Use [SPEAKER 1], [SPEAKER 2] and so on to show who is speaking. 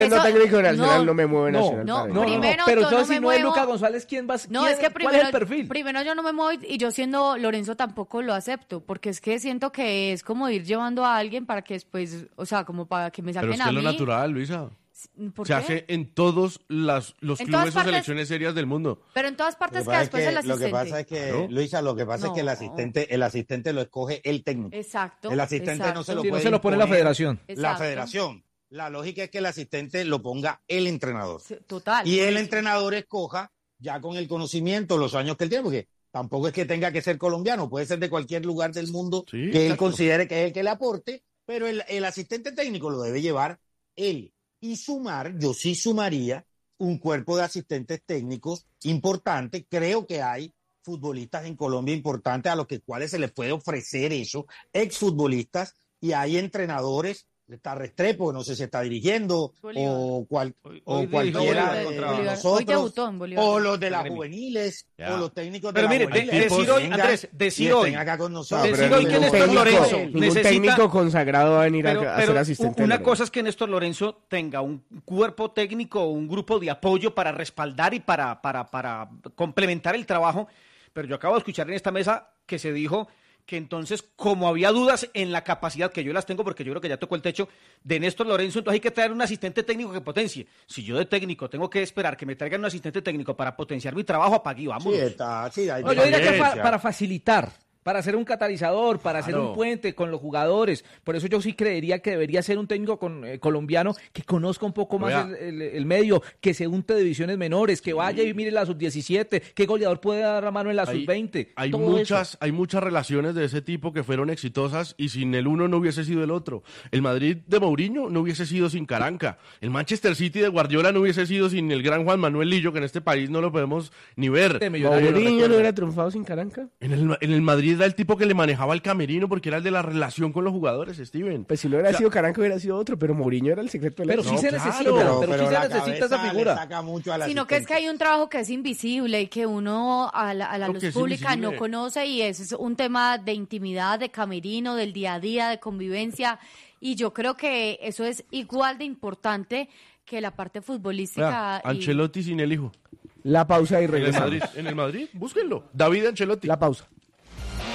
[SPEAKER 1] Siendo técnico nacional no me mueve nacional.
[SPEAKER 2] No,
[SPEAKER 3] primero
[SPEAKER 2] pero
[SPEAKER 3] yo
[SPEAKER 2] entonces
[SPEAKER 3] no me
[SPEAKER 2] si no es
[SPEAKER 3] muevo.
[SPEAKER 2] Luca González, ¿quién va?
[SPEAKER 3] No, es que
[SPEAKER 2] ¿cuál es el perfil?
[SPEAKER 3] primero yo no me muevo y yo siendo Lorenzo tampoco lo acepto, porque es que siento que es como ir llevando a alguien para que después, o sea, como para que me
[SPEAKER 4] Pero
[SPEAKER 3] saquen
[SPEAKER 4] es que
[SPEAKER 3] a
[SPEAKER 4] es
[SPEAKER 3] mí.
[SPEAKER 4] lo natural, Luisa.
[SPEAKER 3] ¿Por
[SPEAKER 4] Se
[SPEAKER 3] qué?
[SPEAKER 4] hace en todos los
[SPEAKER 3] En
[SPEAKER 4] clubes
[SPEAKER 3] todas
[SPEAKER 4] o
[SPEAKER 3] partes,
[SPEAKER 4] selecciones serias del mundo.
[SPEAKER 3] pero en todas partes
[SPEAKER 5] Lo
[SPEAKER 3] que
[SPEAKER 5] que
[SPEAKER 3] después el asistente.
[SPEAKER 5] Lo que pasa es que,
[SPEAKER 4] Claro.
[SPEAKER 5] Luisa, lo que pasa es que
[SPEAKER 3] No.
[SPEAKER 5] el asistente lo escoge el técnico.
[SPEAKER 3] Exacto.
[SPEAKER 5] El asistente no se lo
[SPEAKER 2] Sí, no
[SPEAKER 5] puede
[SPEAKER 2] se lo pone la
[SPEAKER 5] imponer
[SPEAKER 2] federación.
[SPEAKER 5] La
[SPEAKER 3] Exacto.
[SPEAKER 5] federación. La lógica es que el asistente lo ponga el entrenador.
[SPEAKER 3] Sí, total.
[SPEAKER 5] Y el entrenador escoja ya con el conocimiento, los años que él tiene, porque tampoco es que tenga que ser colombiano, puede ser de cualquier lugar del mundo
[SPEAKER 4] Sí,
[SPEAKER 5] que él
[SPEAKER 4] exacto.
[SPEAKER 5] considere que es el que le aporte, pero el asistente técnico lo debe llevar él. Y yo sí sumaría un cuerpo de asistentes técnicos importante. Creo que hay futbolistas en Colombia importantes a los cuales se les puede ofrecer eso, exfutbolistas, y hay entrenadores. Está Restrepo, no sé si está dirigiendo,
[SPEAKER 3] Bolívar.
[SPEAKER 5] o
[SPEAKER 2] Hoy
[SPEAKER 5] cualquiera
[SPEAKER 2] dirigió
[SPEAKER 5] de
[SPEAKER 2] Bolívar.
[SPEAKER 3] Hoy
[SPEAKER 5] nosotros,
[SPEAKER 3] debutó en Bolívar.
[SPEAKER 5] o los de las
[SPEAKER 2] Gremio.
[SPEAKER 5] juveniles,
[SPEAKER 4] Ya.
[SPEAKER 5] o los técnicos de
[SPEAKER 2] Pero
[SPEAKER 5] la
[SPEAKER 2] mire,
[SPEAKER 5] juvenil,
[SPEAKER 2] decir
[SPEAKER 5] que
[SPEAKER 2] hoy,
[SPEAKER 5] vengan
[SPEAKER 2] Andrés,
[SPEAKER 5] y
[SPEAKER 2] decir hoy.
[SPEAKER 5] estén acá con nosotros.
[SPEAKER 2] Decir
[SPEAKER 1] pero
[SPEAKER 2] hoy que
[SPEAKER 1] ningún
[SPEAKER 2] Néstor
[SPEAKER 1] técnico-
[SPEAKER 2] Lorenzo
[SPEAKER 1] ningún
[SPEAKER 2] necesita-
[SPEAKER 1] técnico consagrado va a venir a ser
[SPEAKER 2] Pero
[SPEAKER 1] asistente.
[SPEAKER 2] una
[SPEAKER 1] de
[SPEAKER 2] cosa es que Néstor Lorenzo tenga un cuerpo técnico o un grupo de apoyo para respaldar y para complementar el trabajo, pero yo acabo de escuchar en esta mesa que se dijo que entonces, como había dudas en la capacidad, que yo las tengo porque yo creo que ya tocó el techo, de Néstor Lorenzo, entonces hay que traer un asistente técnico que potencie. Si yo de técnico tengo que esperar que me traigan un asistente técnico para potenciar mi trabajo, apague y vámonos.
[SPEAKER 5] Sí, hay
[SPEAKER 2] No, yo diría que
[SPEAKER 5] diferencia.
[SPEAKER 2] para facilitar, para ser un catalizador, para hacer
[SPEAKER 4] Claro.
[SPEAKER 2] un puente con los jugadores. Por eso yo sí creería que debería ser un técnico colombiano que conozca un poco más
[SPEAKER 4] Vea.
[SPEAKER 2] el medio, que se unte de divisiones menores, que vaya y mire la sub-17, qué goleador puede dar la mano en la sub-20.
[SPEAKER 4] Hay
[SPEAKER 2] todo
[SPEAKER 4] muchas,
[SPEAKER 2] eso.
[SPEAKER 4] hay muchas relaciones de ese tipo que fueron exitosas y sin el uno no hubiese sido el otro. El Madrid de Mourinho no hubiese sido sin Caranca. El Manchester City de Guardiola no hubiese sido sin el gran Juan Manuel Lillo, que en este país no lo podemos ni ver.
[SPEAKER 2] De Millonario lo
[SPEAKER 1] ¿Mourinho no
[SPEAKER 2] recuerda.
[SPEAKER 1] hubiera triunfado sin Caranca?
[SPEAKER 4] En el Madrid era el tipo que le manejaba el camerino porque era el de la relación con los jugadores, Steven.
[SPEAKER 1] Pues si no hubiera sido Caranca hubiera sido otro, pero Mourinho era el secreto de la
[SPEAKER 2] Pero sí
[SPEAKER 4] No,
[SPEAKER 2] se
[SPEAKER 4] claro.
[SPEAKER 2] necesita, pero sí se
[SPEAKER 5] la
[SPEAKER 2] necesita esa
[SPEAKER 5] cabeza
[SPEAKER 2] figura.
[SPEAKER 5] le saca mucho al
[SPEAKER 3] Sino que es que hay
[SPEAKER 5] asistente.
[SPEAKER 3] un trabajo que es invisible y que uno a la
[SPEAKER 4] Lo
[SPEAKER 3] luz
[SPEAKER 4] que es
[SPEAKER 3] pública no
[SPEAKER 4] invisible.
[SPEAKER 3] conoce, y ese es un tema de intimidad, de camerino, del día a día, de convivencia, y yo creo que eso es igual de importante que la parte futbolística.
[SPEAKER 4] Vea, Ancelotti sin el hijo.
[SPEAKER 1] La pausa y
[SPEAKER 4] En el
[SPEAKER 1] regresamos.
[SPEAKER 4] Madrid, búsquenlo. David Ancelotti.
[SPEAKER 1] La pausa.